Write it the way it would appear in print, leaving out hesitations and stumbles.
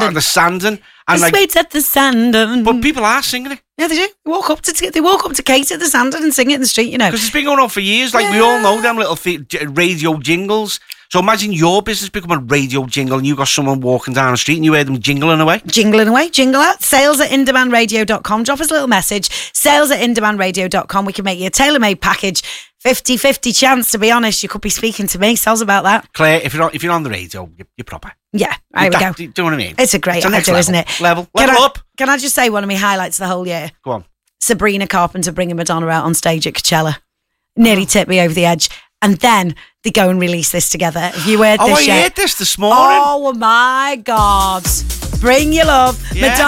at the Sandon. And The Sweets at the Sandon. But people are singing it. Yeah, they do. They walk up to Kate at the Sandon and sing it in the street, you know. Because it's been going on for years. Like, we all know them little radio jingles. So imagine your business becoming a radio jingle and you got someone walking down the street and you hear them jingling away. Jingling away, jingle out. sales@indemandradio.com. Drop us a little message. sales@indemandradio.com. We can make you a tailor-made package. 50-50 chance, to be honest. You could be speaking to me. Tell us about that. Claire, if you're on the radio, you're proper. Yeah, there we go. Do you know what I mean? It's a great idea, isn't it? Level up. Can I just say one of my highlights of the whole year? Go on. Sabrina Carpenter bringing Madonna out on stage at Coachella. Nearly tipped me over the edge. And then they go and release this together. Have you heard this yet? I heard this morning. Oh, my God. Bring your love. Yeah. Madonna